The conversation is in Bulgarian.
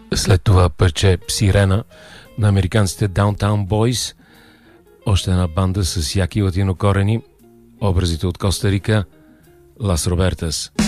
След това парче Сирена на американците Downtown Boys, още една банда с яки латинокорени, образите от Коста Рика, Лас Робертас.